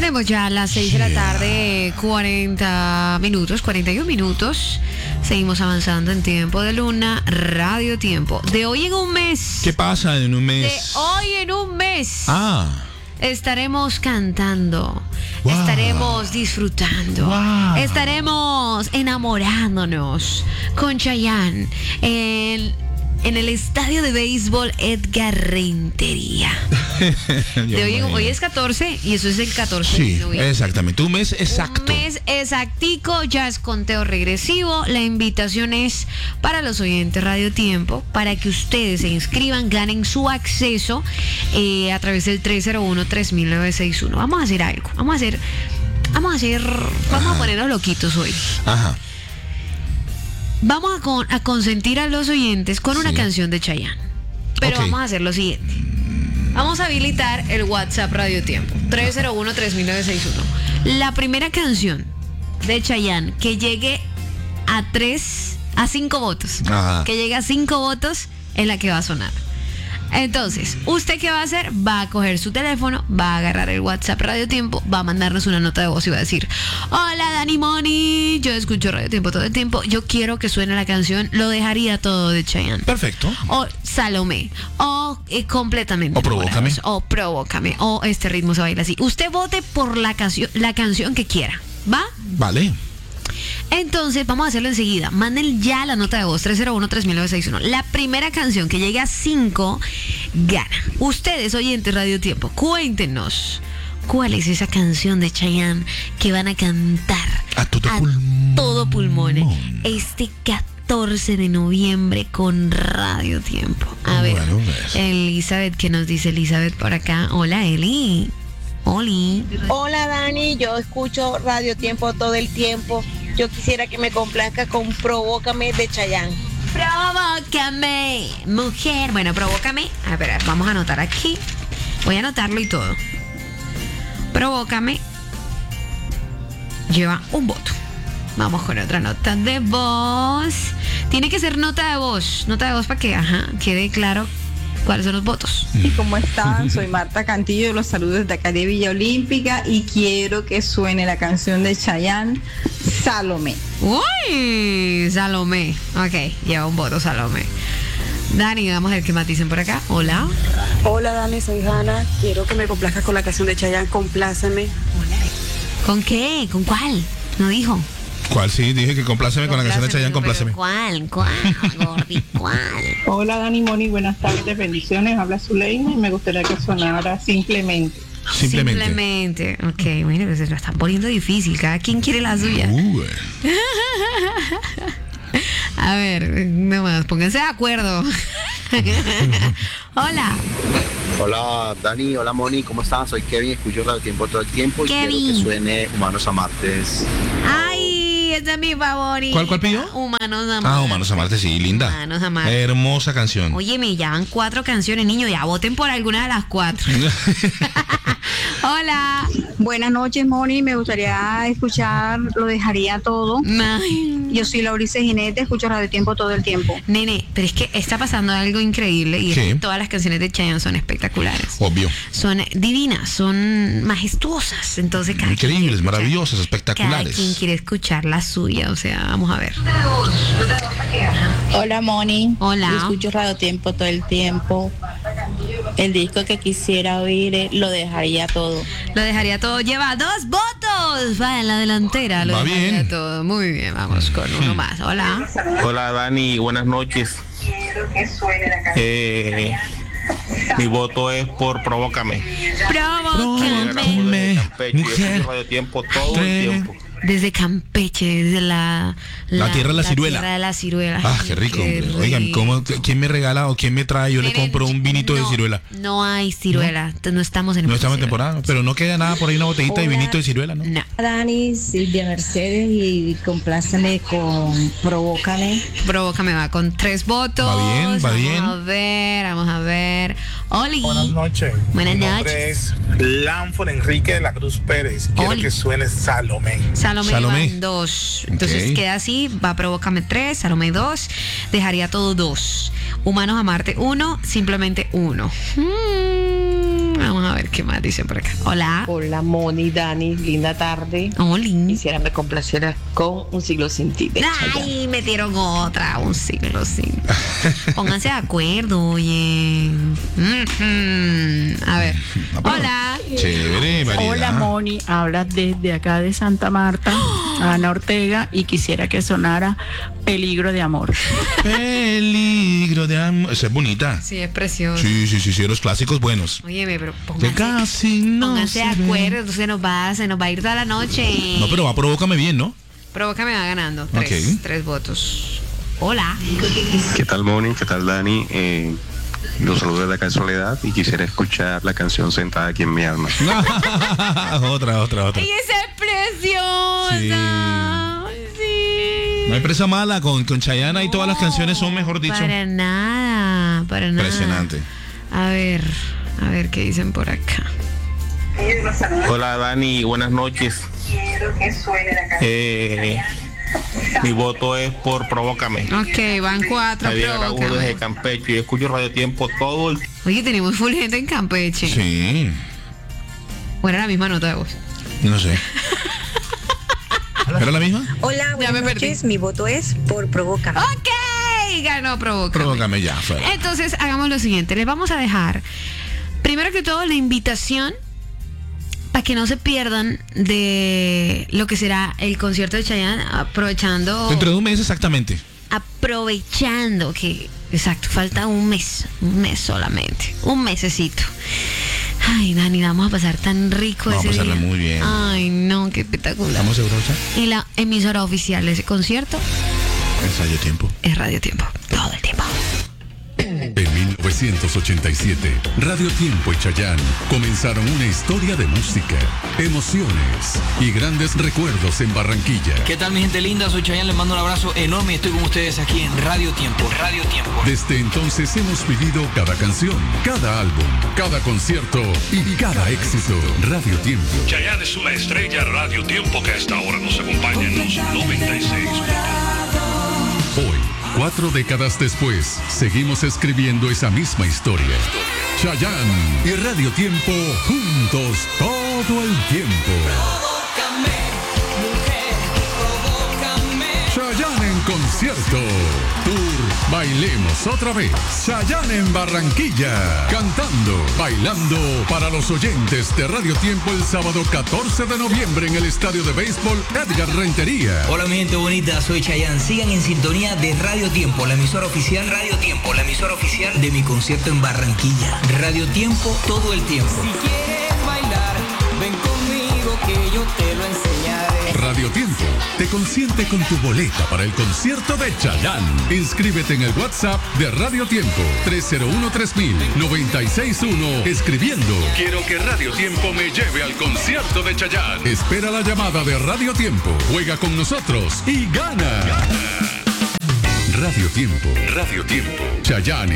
Tenemos ya las 6 de la tarde, 41 minutos. Seguimos avanzando en Tiempo de Luna, Radio Tiempo. De hoy en un mes. ¿Qué pasa en un mes? De hoy en un mes. Ah. Estaremos cantando, Wow. estaremos disfrutando, Wow. estaremos enamorándonos con Chayanne en el estadio de béisbol Edgar Rentería. Hoy es 14 y eso es el 14 Sí, de noviembre. exactamente. Un mes exacto. Un mes exactico, ya es conteo regresivo. La invitación es para los oyentes Radio Tiempo, para que ustedes se inscriban, ganen su acceso a través del 301-3961. Vamos a hacer algo, vamos a ponernos loquitos hoy. Ajá. Vamos a consentir a los oyentes con una canción de Chayanne. Pero Ok. vamos a hacer lo siguiente. Vamos a habilitar el WhatsApp Radio Tiempo 301-3961. La primera canción de Chayanne que llegue a 5 votos. Ajá. Que llegue a 5 votos es la que va a sonar. Entonces, ¿usted qué va a hacer? Va a coger su teléfono, va a agarrar el WhatsApp Radio Tiempo, va a mandarnos una nota de voz y va a decir: hola Dani Moni, yo escucho Radio Tiempo todo el tiempo, yo quiero que suene la canción Lo dejaría todo de Chayanne. Perfecto. O Salomé, o completamente O Provócame. enamorados, o Provócame, o Este ritmo se baila así. Usted vote por la canción que quiera, ¿va? Vale. Entonces, vamos a hacerlo enseguida. Manden ya la nota de voz 301-3961. La primera canción que llegue a 5 gana. Ustedes, oyentes Radio Tiempo, cuéntenos cuál es esa canción de Chayanne que van a cantar A todo pulmón pulmón. este 14 de noviembre con Radio Tiempo. A ver, Bueno, pues. Elizabeth, ¿qué nos dice Elizabeth por acá? Hola, Eli. Oli. Hola Dani, yo escucho Radio Tiempo todo el tiempo. Yo quisiera que me complazca con Provócame de Chayanne. Provócame, mujer. Bueno, provócame. A ver, vamos a anotar aquí. Voy a anotarlo y todo. Provócame. Lleva un voto. Vamos con otra nota de voz. Tiene que ser nota de voz. Nota de voz para que, quede claro cuáles son los votos. ¿Y cómo están? Soy Marta Cantillo, los saludos desde acá de Villa Olímpica y quiero que suene la canción de Chayanne, Salomé. Uy, Salomé. Ok, lleva un voto Salomé. Dani, vamos a ver qué más dicen por acá. Hola. Hola Dani, soy Hanna. Quiero que me complazcas con la canción de Chayanne, Compláceme. ¿Con qué? ¿Con cuál? No dijo. ¿Cuál? Sí, dije que compláceme con la canción de Chayanne, compláceme. ¿Cuál, Gordi? ¿Cuál? Hola Dani Moni, buenas tardes, bendiciones. Habla Zuleima y me gustaría que sonara Simplemente. Simplemente. Ok, bueno, pues se lo están poniendo difícil. Cada quien quiere la suya. A ver, nomás, pónganse de acuerdo. Hola. Hola Dani, hola Moni, ¿cómo están? Soy Kevin, escucho Radio Tiempo todo el tiempo y Kevin. quiero que suene Humanos Amartes. Ay, esta es mi favorita. ¿Cuál pidió? Humanos Amartes. Ah, Humanos Amartes, sí, linda. Humanos Amartes. Hermosa canción. Oye, me llaman 4 canciones, niño. Ya voten por alguna de las 4. Hola. Buenas noches Moni, me gustaría escuchar Lo dejaría todo. Ay. Yo soy Laurice Ginete, escucho Radio Tiempo todo el tiempo. Nene, pero es que está pasando algo increíble y es Sí. que todas las canciones de Chayanne son espectaculares. Obvio. Son divinas, son majestuosas. Entonces, cada quien Increíbles, quiere escuchar- maravillosas, espectaculares. Cada quien quiere escuchar la suya, o sea, vamos a ver. Hola Moni. Hola. Yo escucho Radio Tiempo todo el tiempo. El disco que quisiera oír es Lo dejaría todo. Lo dejaría todo. Lleva 2 votos. Va en la delantera. Lo Va dejaría bien. todo. Muy bien, vamos con uno más. Hola. Hola Dani, buenas noches. Mi voto es por Provócame. Provócame. Campeche, yo escucho Radio Tiempo todo el tiempo. Desde Campeche, desde la tierra de la ciruela. Tierra de la ciruela. Ah, qué rico. Oigan, ¿quién me regala o quién me trae? Yo le compro un vinito de ciruela. No hay ciruela. No estamos en No estamos en temporada, pero no queda nada por ahí, una botellita de Hola. vinito de ciruela, ¿no? No. Dani, Silvia Mercedes y compláceme con Provócame. Provócame va con 3 votos. Va bien. Vamos a ver. Oli. Buenas noches. Buenas Mi noches. nombre es Lanford Enrique de la Cruz Pérez. Quiero Oli. que suene Salomé. Salomé Salomé. van 2. Entonces Ok. queda así, va Provócame 3, Salomé 2, dejaría todo 2. Humanos a Marte 1, simplemente 1. Vamos a ver qué más dicen por acá. Hola. Hola, Moni, Dani, linda tarde. Hola. Quisiera me complaciera con Un siglo sin ti. Ay, metieron otra, Un siglo sin. Pónganse de acuerdo, oye. A ver. Hola. Chévere, variedad. Hola, Moni, habla desde acá de Santa Marta, Ana Ortega, y quisiera que sonara Peligro de amor. Peligro de amor. Esa es bonita. Sí, es precioso. Sí, los clásicos buenos. Óyeme, pero Que casi no pónganse de se acuerdo, se nos va a ir toda la noche. No, pero provócame bien, ¿no? Provócame va ganando. Tres votos. Hola. ¿Qué tal, Moni? ¿Qué tal, Dani? Los saludos de acá en Soledad y quisiera escuchar la canción Sentada aquí en mi alma. otra. ¡Ella es preciosa! Sí. No hay presa mala con Chayanne y todas las canciones son, mejor dicho. Para nada. Impresionante. A ver qué dicen por acá. Hola, Dani, buenas noches. Mi voto es por Provócame. Ok, van 4. Javier Araújo desde Campeche. Yo escucho Radio Tiempo todo el... Oye, tenemos full gente en Campeche. Sí. ¿O era la misma nota de voz? No sé. ¿Era la misma? Hola, buenas noches. Mi voto es por Provócame. Ok, ganó Provócame. Provócame ya, fuera. Entonces, hagamos lo siguiente. Les vamos a dejar, primero que todo, la invitación para que no se pierdan de lo que será el concierto de Chayanne, aprovechando... Dentro de un mes exactamente. Aprovechando que, exacto, falta un mes solamente, un mesecito. Ay, Dani, la vamos a pasar tan rico Vamos ese a pasarla día. muy bien. Ay, no, qué espectacular. ¿Estamos seguros ya? Y la emisora oficial de ese concierto es Radio Tiempo. Es Radio Tiempo, todo el tiempo. En 1987, Radio Tiempo y Chayanne comenzaron una historia de música, emociones y grandes recuerdos en Barranquilla. ¿Qué tal, mi gente linda? Soy Chayanne, les mando un abrazo enorme y estoy con ustedes aquí en Radio Tiempo. Radio Tiempo. Desde entonces hemos vivido cada canción, cada álbum, cada concierto y cada éxito. Radio Tiempo. Chayanne es una estrella Radio Tiempo que hasta ahora nos acompaña en los 96. Hoy, 4 décadas después, seguimos escribiendo esa misma historia. Chayanne y Radio Tiempo juntos todo el tiempo. Chayanne en concierto. Tour Bailemos otra vez. Chayanne en Barranquilla. Cantando, bailando para los oyentes de Radio Tiempo el sábado 14 de noviembre en el estadio de béisbol Edgar Rentería. Hola, mi gente bonita, soy Chayanne. Sigan en sintonía de Radio Tiempo, la emisora oficial. Radio Tiempo, la emisora oficial de mi concierto en Barranquilla. Radio Tiempo todo el tiempo. Si quieres bailar, ven conmigo que yo te lo enseñaré. Radio Tiempo te consiente con tu boleta para el concierto de Chayanne. Inscríbete en el WhatsApp de Radio Tiempo 301-3000-961 escribiendo: quiero que Radio Tiempo me lleve al concierto de Chayanne. Espera la llamada de Radio Tiempo. Juega con nosotros y gana. Radio Tiempo. Radio Tiempo. Chayanne